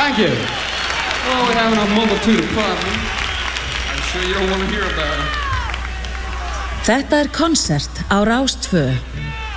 Thank you. Well, we have a multitude of problems. I'm sure you don't want to hear about it. Þetta konsert á Rás 2.